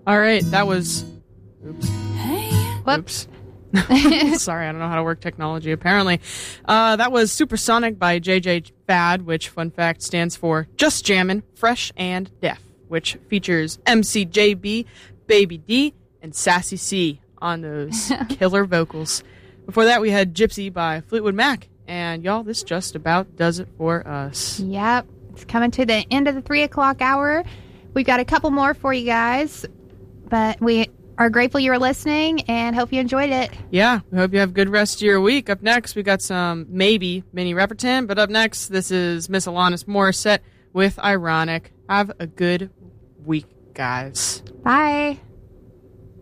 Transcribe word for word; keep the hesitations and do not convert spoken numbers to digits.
All right, that was... Oops. Whoops. Oops. Sorry, I don't know how to work technology, apparently. Uh, that was Supersonic by J J Fad, which, fun fact, stands for Just Jammin', Fresh and Deaf, which features M C J B, Baby D, and Sassy C on those killer vocals. Before that, we had Gypsy by Fleetwood Mac. And, y'all, this just about does it for us. Yep. It's coming to the end of the three o'clock hour. We've got a couple more for you guys. But we are grateful you were listening and hope you enjoyed it. Yeah. We hope you have a good rest of your week. Up next, we got some maybe Minnie Riperton. But up next, this is Miss Alanis Morissette with Ironic. Have a good week, guys. Bye.